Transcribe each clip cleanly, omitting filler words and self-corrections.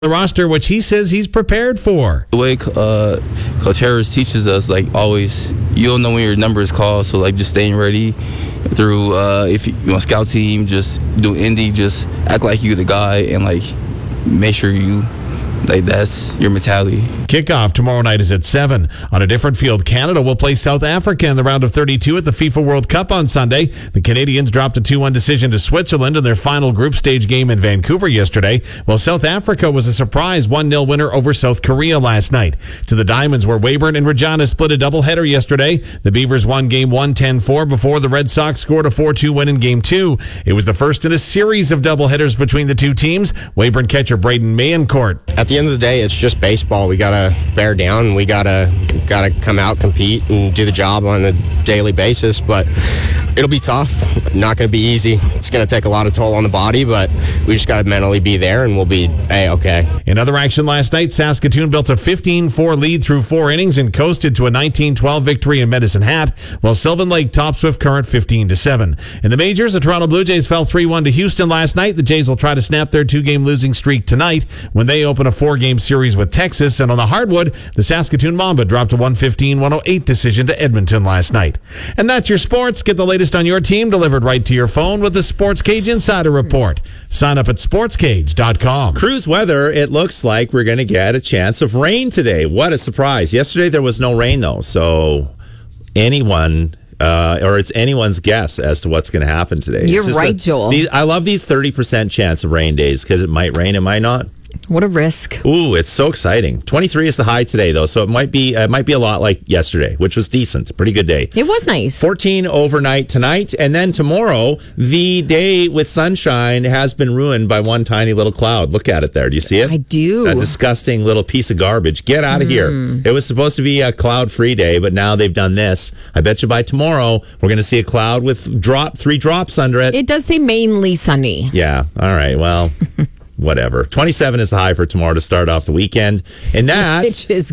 the roster, which he says he's prepared for. The way Coach Harris teaches us, like, always, you don't know when your number is called, so, like, just staying ready through, if you want scout team, just do indie, just act like you're the guy and, like, make sure you, like, that's your mentality. Kickoff tomorrow night is at 7. On a different field, Canada will play South Africa in the round of 32 at the FIFA World Cup on Sunday. The Canadians dropped a 2-1 decision to Switzerland in their final group stage game in Vancouver yesterday, while South Africa was a surprise 1-0 winner over South Korea last night. To the Diamonds, where Weyburn and Regina split a doubleheader yesterday. The Beavers won Game 1 10-4 before the Red Sox scored a 4-2 win in Game 2. It was the first in a series of doubleheaders between the two teams. Weyburn catcher Braden Mayencourt. At the end of the day, it's just baseball. We gotta bear down. We gotta come out, compete, and do the job on a daily basis. But it'll be tough. Not going to be easy. It's going to take a lot of toll on the body, but we just got to mentally be there, and we'll be okay. In other action last night, Saskatoon built a 15-4 lead through 4 innings and coasted to a 19-12 victory in Medicine Hat, while Sylvan Lake topped Swift Current 15-7. In the majors, the Toronto Blue Jays fell 3-1 to Houston last night. The Jays will try to snap their 2-game losing streak tonight when they open a 4-game series with Texas. And on the hardwood, the Saskatoon Mamba dropped a 115-108 decision to Edmonton last night. And that's your sports. Get the latest on your team delivered right to your phone with the Sports Cage Insider Report. Sign up at sportscage.com. Cruise weather, it looks like we're going to get a chance of rain today. What a surprise. Yesterday there was no rain, though, so anyone... or it's anyone's guess as to what's going to happen today. You're right, Joel. I love these 30% chance of rain days because it might rain, it might not. What a risk. Ooh, it's so exciting. 23 is the high today, though, so it might be a lot like yesterday, which was decent. Pretty good day. It was nice. 14 overnight tonight, and then tomorrow, the day with sunshine has been ruined by one tiny little cloud. Look at it there. Do you see it? I do. That disgusting little piece of garbage. Get out of here. It was supposed to be a cloud-free day, but now they've done this. I bet you by tomorrow, we're going to see a cloud with 3 drops under it. It does say mainly sunny. Yeah. All right. Well... Whatever. 27 is the high for tomorrow to start off the weekend. And that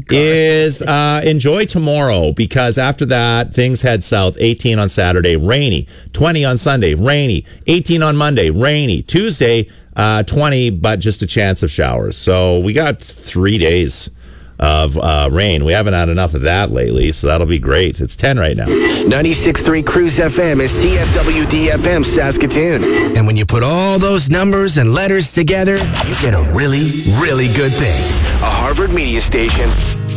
is enjoy tomorrow, because after that, things head south. 18 on Saturday, rainy. 20 on Sunday, rainy. 18 on Monday, rainy. Tuesday, 20, but just a chance of showers. So we got 3 days of rain. We haven't had enough of that lately, so that'll be great. It's 10 right now. 96.3 Cruise FM is CFWD FM Saskatoon. And when you put all those numbers and letters together, you get a really, really good thing. A Harvard media station